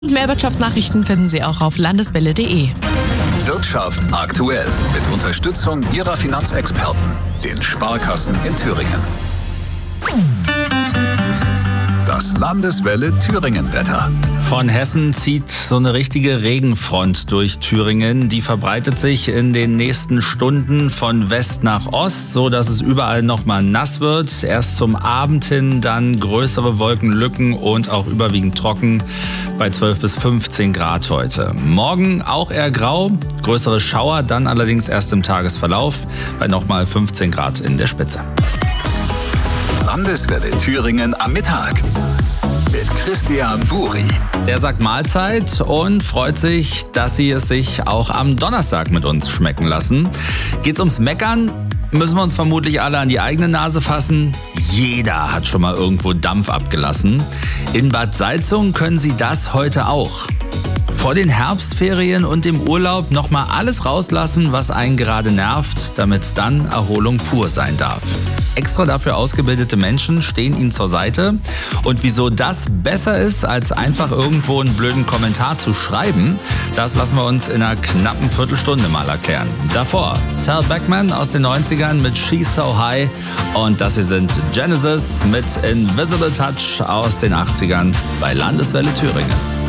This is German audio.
Mehr Wirtschaftsnachrichten finden Sie auch auf landeswelle.de. Wirtschaft aktuell mit Unterstützung Ihrer Finanzexperten, den Sparkassen in Thüringen. Das Landeswelle Thüringen-Wetter. Von Hessen zieht so eine richtige Regenfront durch Thüringen. Die verbreitet sich in den nächsten Stunden von West nach Ost, so dass es überall nochmal nass wird. Erst zum Abend hin dann größere Wolkenlücken und auch überwiegend trocken bei 12 bis 15 Grad heute. Morgen auch eher grau, größere Schauer, dann allerdings erst im Tagesverlauf bei nochmal 15 Grad in der Spitze. Landeswelle Thüringen am Mittag mit Christian Buri. Der sagt Mahlzeit und freut sich, dass Sie es sich auch am Donnerstag mit uns schmecken lassen. Geht's ums Meckern? Müssen wir uns vermutlich alle an die eigene Nase fassen. Jeder hat schon mal irgendwo Dampf abgelassen. In Bad Salzung können Sie das heute auch. Vor den Herbstferien und dem Urlaub nochmal alles rauslassen, was einen gerade nervt, damit es dann Erholung pur sein darf. Extra dafür ausgebildete Menschen stehen Ihnen zur Seite. Und wieso das besser ist, als einfach irgendwo einen blöden Kommentar zu schreiben, das lassen wir uns in einer knappen Viertelstunde mal erklären. Davor Tal Beckman aus den 90ern mit She's So High und das hier sind Genesis mit Invisible Touch aus den 80ern bei Landeswelle Thüringen.